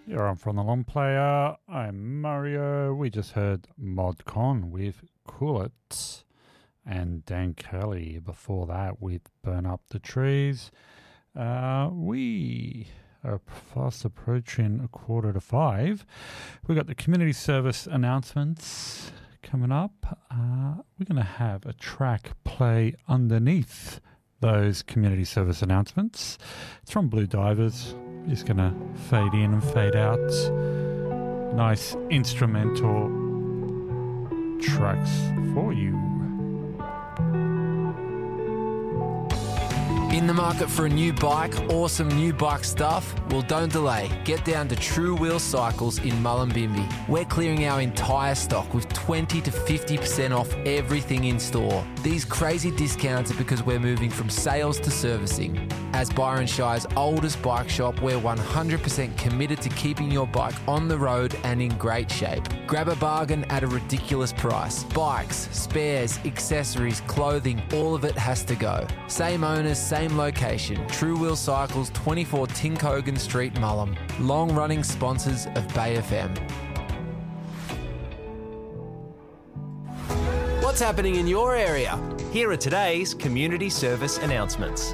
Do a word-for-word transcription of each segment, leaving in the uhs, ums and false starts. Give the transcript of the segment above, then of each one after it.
You're on From the Long Player. I'm Mario. We just heard ModCon with Cool It and Dan Kelly before that with Burn Up the Trees. Uh, we are fast approaching a quarter to five. We've got the community service announcements coming up. Uh, we're going to have a track play underneath those community service announcements. It's from Blue Divers. Just going to fade in and fade out. Nice instrumental tracks for you. In the market for a new bike or some new bike stuff? Well, don't delay. Get down to True Wheel Cycles in Mullumbimby. We're clearing our entire stock with twenty to fifty percent off everything in store. These crazy discounts are because we're moving from sales to servicing. As Byron Shire's oldest bike shop, we're one hundred percent committed to keeping your bike on the road and in great shape. Grab a bargain at a ridiculous price. Bikes, spares, accessories, clothing, all of it has to go. Same owners, same location. True Wheel Cycles, twenty-four Tinkogan Street, Mullum. Long-running sponsors of Bay F M. What's happening in your area? Here are today's community service announcements.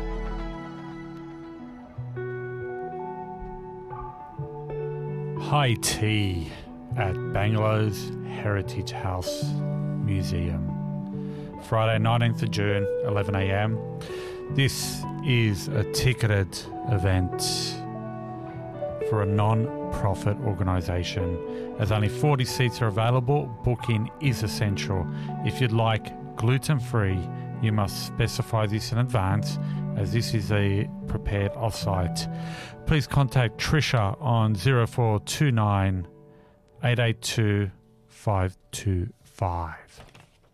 High tea at Bangalow's Heritage House Museum. Friday nineteenth of June, eleven a m. This is a ticketed event for a non-profit organisation. As only forty seats are available, booking is essential. If you'd like gluten-free, you must specify this in advance, as this is a prepared offsite. Please contact Trisha on zero four two nine, eight eight two, five two five.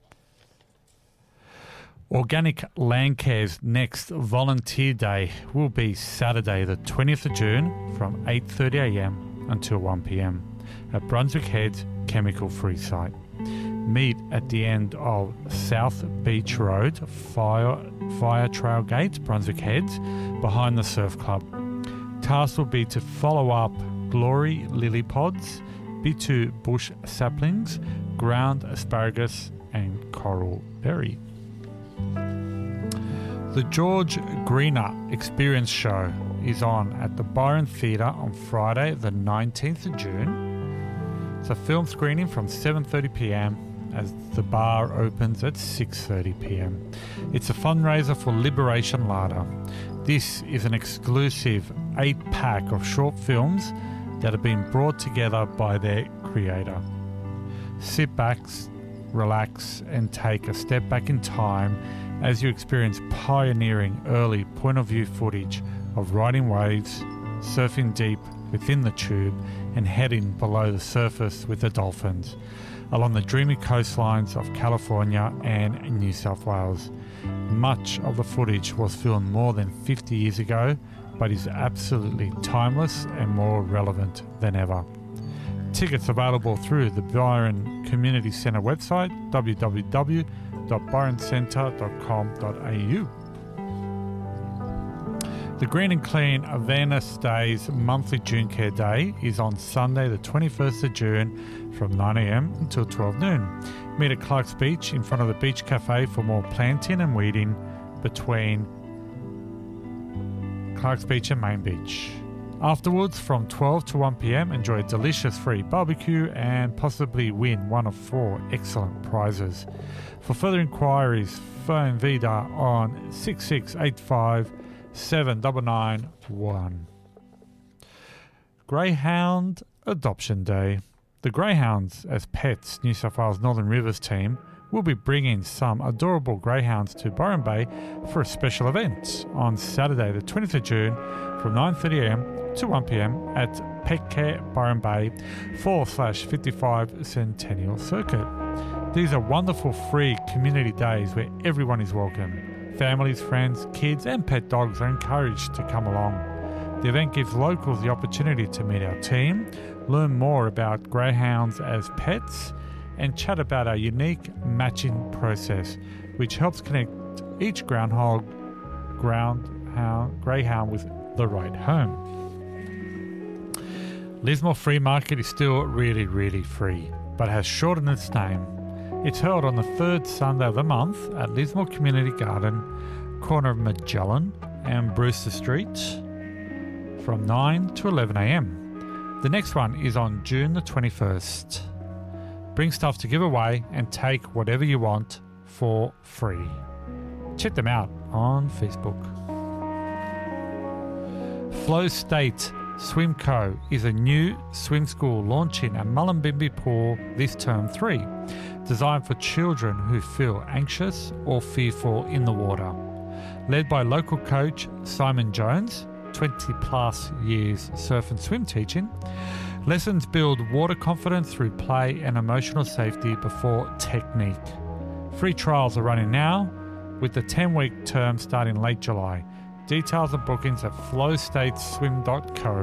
Organic Landcare's next Volunteer Day will be Saturday the twentieth of June from eight thirty a m until one p m at Brunswick Head's Chemical Free Site. Meet at the end of South Beach Road, Fire, Fire Trail Gate, Brunswick Heads, behind the Surf Club. Task will be to follow up Glory Lily Pods, Bitu Bush Saplings, Ground Asparagus and Coral Berry. The George Greener Experience Show is on at the Byron Theatre on Friday the nineteenth of June. It's a film screening from seven thirty p m as the bar opens at six thirty p m. It's a fundraiser for Liberation Larder. This is an exclusive eight-pack of short films that have been brought together by their creator. Sit back, relax and take a step back in time as you experience pioneering early point-of-view footage of riding waves, surfing deep within the tube and heading below the surface with the dolphins along the dreamy coastlines of California and New South Wales. Much of the footage was filmed more than fifty years ago, but is absolutely timeless and more relevant than ever. Tickets available through the Byron Community Centre website, w w w dot byron centre dot com dot a u. The Green and Clean Awareness Day's monthly June Care Day is on Sunday the twenty-first of June from nine a m until twelve noon. Meet at Clark's Beach in front of the Beach Cafe for more planting and weeding between Clark's Beach and Main Beach. Afterwards, from twelve to one p m, enjoy a delicious free barbecue and possibly win one of four excellent prizes. For further inquiries, phone Vida on six six eight five, seven nine nine one. Greyhound Adoption Day. The Greyhounds as Pets New South Wales Northern Rivers team will be bringing some adorable greyhounds to Byron Bay for a special event on Saturday the twentieth of June from nine thirty a m to one p m at Pet Care Byron Bay forward slash fifty-five Centennial Circuit. These are wonderful free community days where everyone is welcome. Families, friends, kids and pet dogs are encouraged to come along. The event gives locals the opportunity to meet our team, learn more about greyhounds as pets and chat about our unique matching process, which helps connect each groundhog, groundhound, greyhound with the right home. Lismore Free Market is still really, really free, but has shortened its name. It's held on the third Sunday of the month at Lismore Community Garden, corner of Magellan and Brewster Street, from nine to eleven a m. The next one is on June the twenty-first. Bring stuff to give away and take whatever you want for free. Check them out on Facebook. Flow State Swim Co is a new swim school launching at Mullumbimby Pool this term three, designed for children who feel anxious or fearful in the water. Led by local coach Simon Jones, twenty plus years surf and swim teaching, lessons build water confidence through play and emotional safety before technique. Free trials are running now, with the ten-week term starting late July. Details and bookings at flow state swim dot co.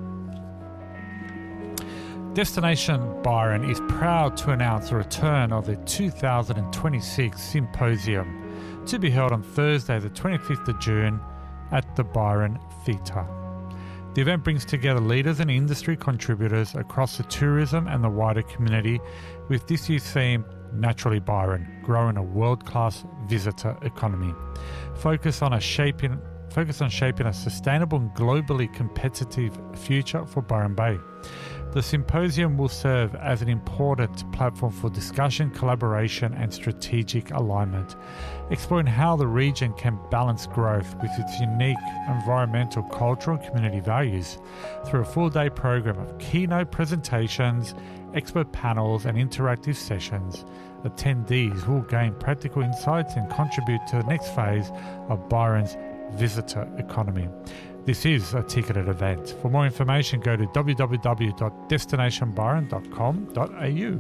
Destination Byron is proud to announce the return of the two thousand twenty-six Symposium, to be held on Thursday the twenty-fifth of June at the Byron Theatre. The event brings together leaders and industry contributors across the tourism and the wider community, with this year's theme, Naturally Byron, growing a world-class visitor economy. Focus on a shaping Focus on shaping a sustainable and globally competitive future for Byron Bay. The symposium will serve as an important platform for discussion, collaboration and strategic alignment, exploring how the region can balance growth with its unique environmental, cultural and community values through a full-day program of keynote presentations, expert panels and interactive sessions. Attendees will gain practical insights and contribute to the next phase of Byron's visitor economy. This is a ticketed event. For more information, go to w w w dot destination byron dot com dot a u.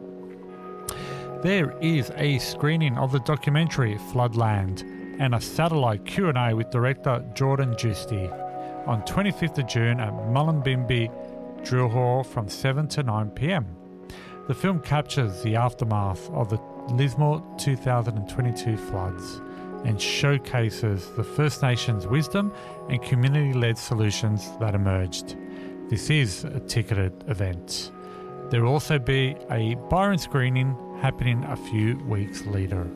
There is a screening of the documentary Floodland and a satellite Q and A with director Jordan Giusti on twenty-fifth of June at Mullumbimby Drill Hall from seven to nine p m. The film captures the aftermath of the Lismore two thousand twenty-two floods and showcases the First Nations wisdom and community-led solutions that emerged. This is a ticketed event. There will also be a Byron screening happening a few weeks later.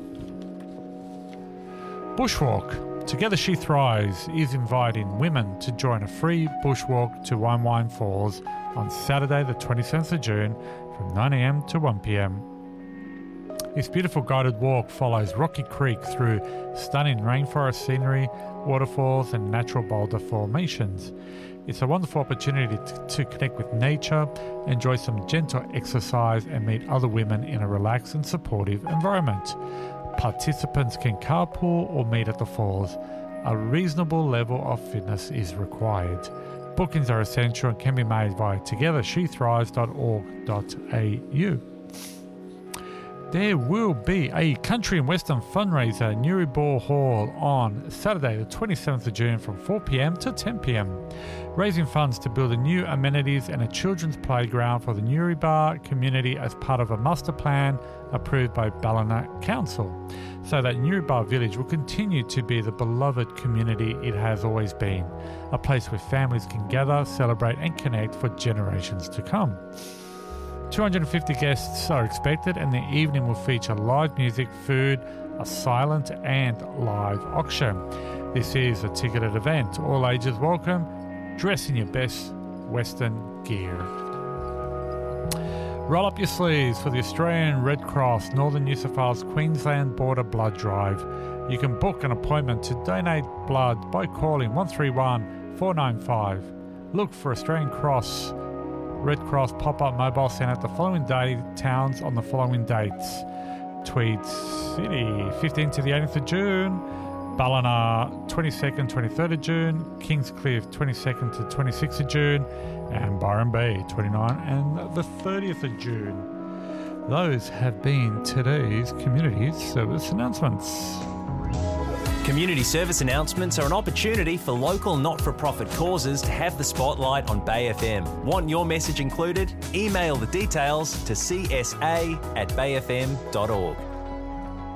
Bushwalk, Together She Thrives, is inviting women to join a free bushwalk to Wine Falls on Saturday the twenty-seventh of June from nine a m to one p m. This beautiful guided walk follows Rocky Creek through stunning rainforest scenery, waterfalls and natural boulder formations. It's a wonderful opportunity to, to connect with nature, enjoy some gentle exercise and meet other women in a relaxed and supportive environment. Participants can carpool or meet at the falls. A reasonable level of fitness is required. Bookings are essential and can be made via together she thrives dot org dot a u. There will be a Country and Western fundraiser at Newry Hall on Saturday the twenty-seventh of June from four p m to ten p m, raising funds to build a new amenities and a children's playground for the Newrybar community as part of a master plan approved by Ballina Council, so that Newrybar Village will continue to be the beloved community it has always been, a place where families can gather, celebrate and connect for generations to come. two hundred fifty guests are expected and the evening will feature live music, food, a silent and live auction. This is a ticketed event. All ages welcome. Dress in your best Western gear. Roll up your sleeves for the Australian Red Cross Northern New South Wales Queensland Border Blood Drive. You can book an appointment to donate blood by calling one three one, four nine five. Look for Australian Cross Red Cross pop-up mobile centre at the following day towns on the following dates: Tweed City, fifteenth to the eighteenth of June, Ballina, twenty-second, twenty-third of June, Kingscliff, twenty-second to twenty-sixth of June, and Byron Bay, twenty-ninth and the thirtieth of June. Those have been today's community service announcements. Community service announcements are an opportunity for local not-for-profit causes to have the spotlight on Bay F M. Want your message included? Email the details to c s a at bay f m dot org.